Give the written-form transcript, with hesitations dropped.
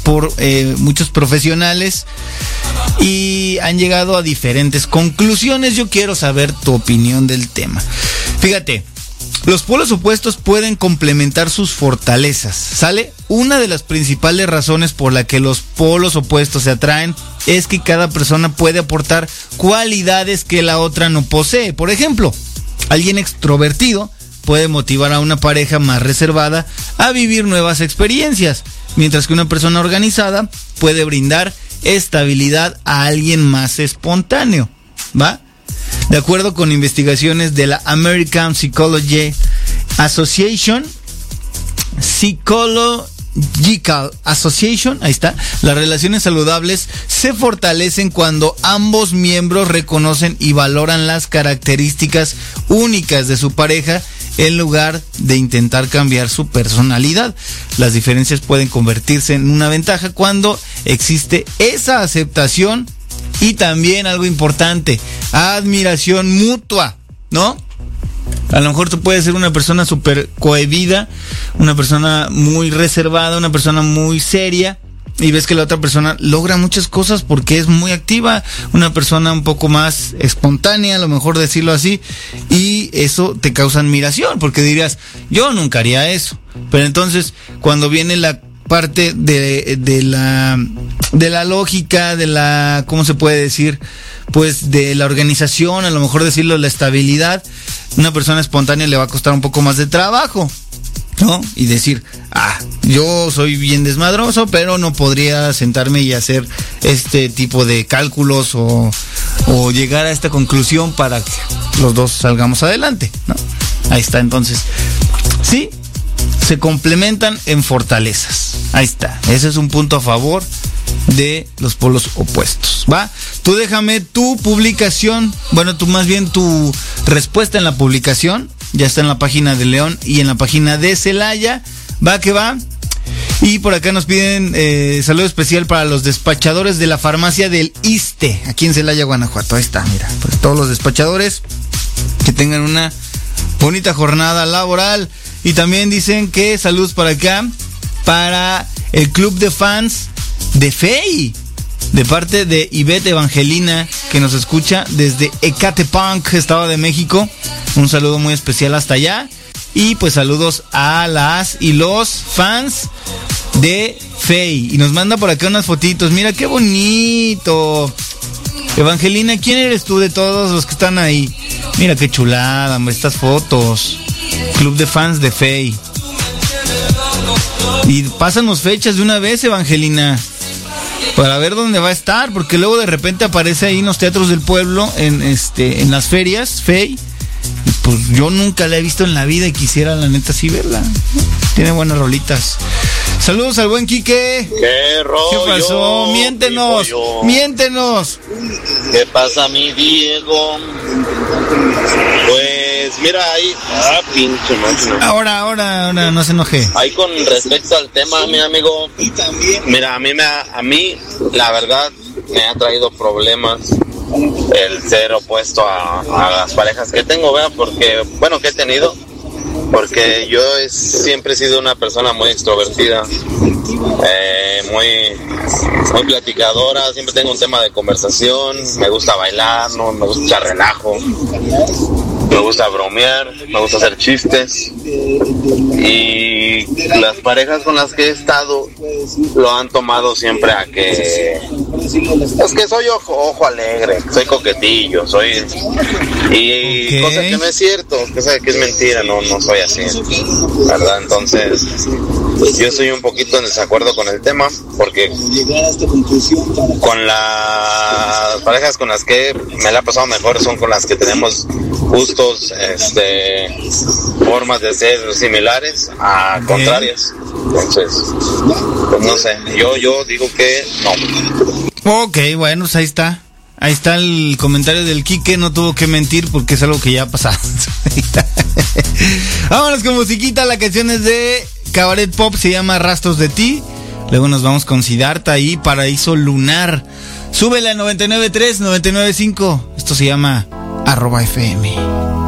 por muchos profesionales y han llegado a diferentes conclusiones. Yo quiero saber tu opinión del tema. Fíjate, los polos opuestos pueden complementar sus fortalezas, ¿sale? Una de las principales razones por la que los polos opuestos se atraen es que cada persona puede aportar cualidades que la otra no posee. Por ejemplo, alguien extrovertido puede motivar a una pareja más reservada a vivir nuevas experiencias, mientras que una persona organizada puede brindar estabilidad a alguien más espontáneo, ¿va? De acuerdo con investigaciones de la American Psychological Association, ahí está, las relaciones saludables se fortalecen cuando ambos miembros reconocen y valoran las características únicas de su pareja en lugar de intentar cambiar su personalidad. Las diferencias pueden convertirse en una ventaja cuando existe esa aceptación y también algo importante, admiración mutua, ¿no? A lo mejor tú puedes ser una persona súper cohibida, una persona muy reservada, una persona muy seria, y ves que la otra persona logra muchas cosas porque es muy activa, una persona un poco más espontánea, a lo mejor decirlo así, y eso te causa admiración, porque dirías, yo nunca haría eso. Pero entonces, cuando viene la parte de la lógica, de la, ¿cómo se puede decir? Pues de la organización, a lo mejor decirlo, la estabilidad, una persona espontánea le va a costar un poco más de trabajo, ¿no? Y decir, yo soy bien desmadroso, pero no podría sentarme y hacer este tipo de cálculos o llegar a esta conclusión para que los dos salgamos adelante, ¿no? Ahí está, entonces, sí, se complementan en fortalezas. Ahí está, ese es un punto a favor de los polos opuestos, ¿va? Tú déjame tu publicación, bueno, tú más bien tu respuesta en la publicación, ya está en la página de León y en la página de Celaya, va que va. Y por acá nos piden saludo especial para los despachadores de la farmacia del ISSSTE, aquí en Celaya, Guanajuato. Ahí está, mira, pues todos los despachadores que tengan una bonita jornada laboral. Y también dicen que saludos para acá, para el club de fans de FEI, de parte de Ivette Evangelina, que nos escucha desde Ecatepec, Estado de México. Un saludo muy especial hasta allá. Y pues saludos a las y los fans de FEI. Y nos manda por acá unas fotitos. Mira qué bonito. Evangelina, ¿quién eres tú de todos los que están ahí? Mira qué chulada, hombre, estas fotos. Club de fans de FEI. Y pásanos fechas de una vez, Evangelina, para ver dónde va a estar, porque luego de repente aparece ahí en los teatros del pueblo, en las ferias, FEI. Pues yo nunca la he visto en la vida y quisiera, la neta, sí verla. Tiene buenas rolitas. Saludos al buen Quique. ¿Qué rollo? ¿Qué pasó? Miéntenos. ¿Qué pasa, mi Diego? Pues mira ahí. Pinche máquina. Ahora, no se enoje. Ahí con respecto al tema, mi amigo. Mira, a mí la verdad me ha traído problemas el ser opuesto a las parejas que tengo, ¿verdad? Porque, bueno, que he tenido. Porque yo siempre he sido una persona muy extrovertida, muy platicadora, siempre tengo un tema de conversación, me gusta bailar, no me gusta echar relajo, me gusta bromear, me gusta hacer chistes, y las parejas con las que he estado lo han tomado siempre a que es que soy ojo alegre, soy coquetillo, y cosa que no es cierto, cosa que es mentira, no soy así, ¿verdad? Entonces yo estoy un poquito en desacuerdo con el tema, porque con las parejas con las que me la he pasado mejor son con las que tenemos gustos, formas de ser similares a contrarias. Entonces, pues no sé, yo digo que no. Ok, bueno, pues ahí está. Ahí está el comentario del Quique, no tuvo que mentir porque es algo que ya ha pasado. Vámonos con musiquita, la canción es de Cabaret Pop, se llama Rastros de Ti. Luego nos vamos con Siddhartha y Paraíso Lunar. Súbele a 99.3, 99.5. Esto se llama @FM.